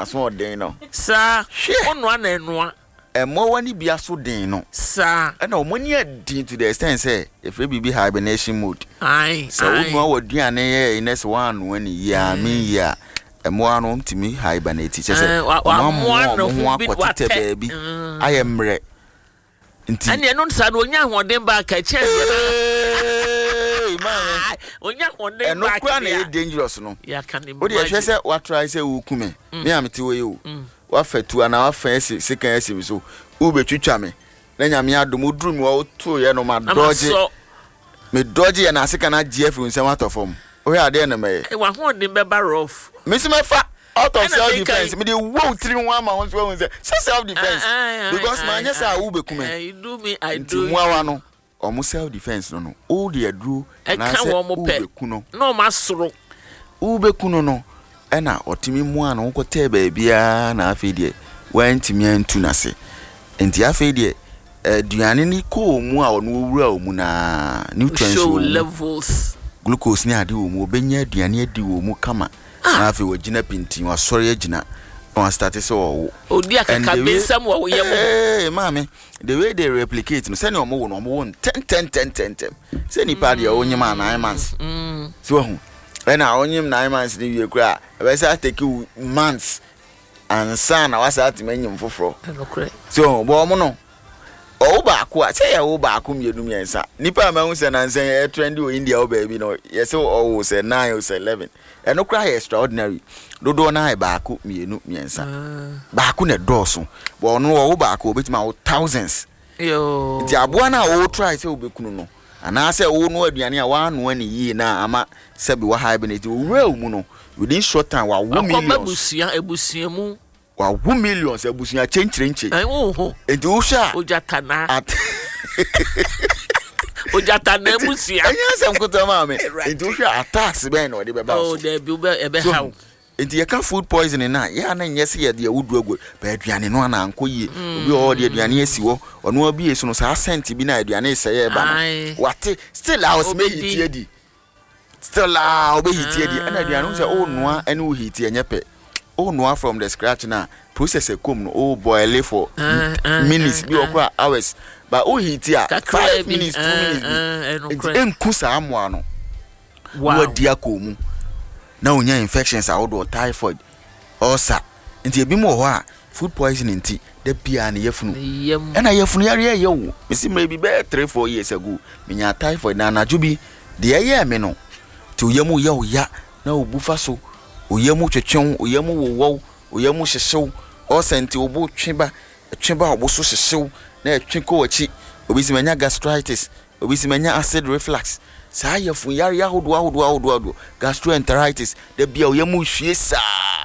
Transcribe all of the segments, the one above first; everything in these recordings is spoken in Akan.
so den no sa ono anenua emo wani bia so den no sa na omoni adin to the extent say if we be hibernation mode ai so ono waduane ye ines one wani ya me ya emo anu ntimi hibernate chese wa no ho akotete baabi ayemre nti ane no nsa no onya hoden ba ka che man onya hoden ba ka na dangerous no ya kan o de hwese wa try say wo kume me am te we o wa fatu ana wa fa sekan asim so u betwitwa me na nyame adom oduru mi wo to ye no ma dodge me dodge ye na seka na gf nsem atofom o ya de na me wa hoden be ba rough me se me fa out of self defense me dey wo 3-1 ma won say self defense because man yes a wo be kume you do me I do mu awa no omo self defense no all the adru na say wo be kuno no masoro wo be kuno no ena otimi mu ana wo kote ba bia na afi de wantimi antu na se enti afi de duane ni ko mu a ono wura omu na nutrients show levels glucose ni ade omu obenya aduane adi omu kama na afi wagina pinti wa sori agina on start so odi akaka bensam wo yemo mama the way they replicate no say no mo won 10 say ni pa de onyima 9 months so hu na onyim 9 months ni wie kura e say take months and sana wasa atimanyim foforo so bo mo no o ba ko say ya o ba ko miedum yensa nipa ma hu say na nsen e trendy o India o baby no yes o say 9 o say 11 eno kra extraordinary dodo na e ba ko mienu yensa ba ko na doso bo no o ba ko obetima o thousands yo ti aboa na o try say obekunu no ana say o no aduane a wa no ani yi na ama sabi wa hibernate o real mu no within short time wa 1 million ebusia mu wa 1 million ebusia chenchirenche ai oho enti o sha ojatana ojatana ebusia anya sem koto ma me enti o sha attacks be na o de be ba oh de bi ebe how enti ye ka food poisoning na ya na nyese ye de wudu agu ba aduane no na anko ye obi o de aduane asi wo ono abi esu no sa cent bi na aduane seye ba no what still house me hitie di still obi hitie di na aduane say o noa ene o hitie nyepe o noa from the scratch na process e kom no o boil for minutes bi okwa hours but o hitie 5 minutes 2 minutes enku sa amoa no wa dia komu na onya infections awodo typhoid ulcer nti ebi mo ho a food poisoning nti da bia na yefunu ena yefunu yare yewo mesi mre bi be 3-4 years ago menya typhoid na anajubi de ye me no ti oyemu ye oya na obufa so oyemu twetwen oyemu wowo oyemu hyehyew ulcer nti obu tweba obuso hyehyew na etwen ko wachi obi si menya gastritis obi si menya acid reflux sa yefun yare ahodo gastroenteritis da bia oyemu hwie sa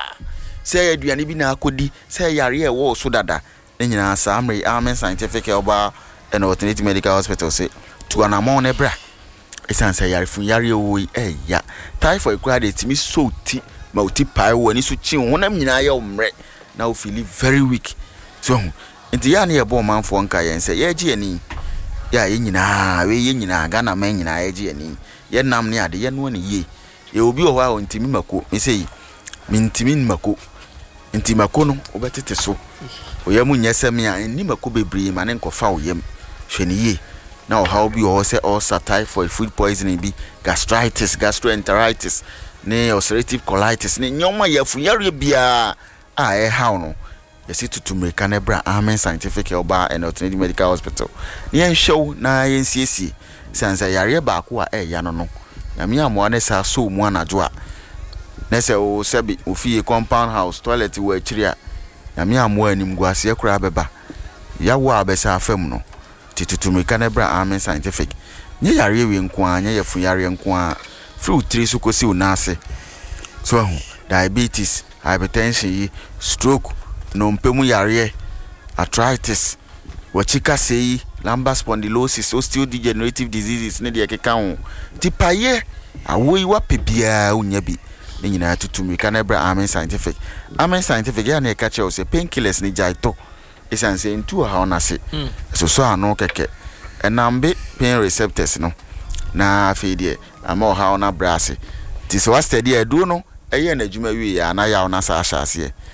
say aduane bi na akodi say yare e wo so dada na nyina sa amre amen scientific oba and alternative medical hospital say to an amount ebra esan say yare fun yare wo ya typhoid kura de timi so ti ma oti pai wo ni so chi honam nyina ya omre na o feel very weak so nti ya na ye bo manfo nka yen say ye gi ani ya ye nyina we ye nyina Ghana man nyina ye gi ani ye nam ne ade ye no ne ye ye obi o wa ntimi mako me say mintimi mako nti mako no obetete so oyam nyesem ya ni mako bebre ma ne nkofa oyam hwene ye na o ha obi o say ulcer typhoid food poisoning bi gastritis gastroenteritis ne ulcerative colitis ne nyoma yafu yare bia a how no yesi tutumreka na bra amen scientific oba and alternative medical hospital ne yen show na yen siesi sansa yare ba ko a ya no na me amoa ne sa so mu anajo a nese o sebi ofie compound house toilet wo akiri a na me amoa anim guase akura beba ya wo abesa afam no titutumreka na bra amen scientific nye yare wi nko a nye yefu yare nko a fruit tree so kosi unase so diabetes hypertension stroke no mpemu yare arthritis wachika sei lumbar spondylosis osteodegenerative diseases ne de keka ho tipaye awoyi wa pebia unya bi ne nyina tutumrika na bra amen scientific ya na eka che o se painkillers ni jaito esanse ntu ha onase so ano keke enambe pain receptors no na afedie ama ha ona brase ti so wa study edu no eye na adwuma wi ya na ya ona sa ahase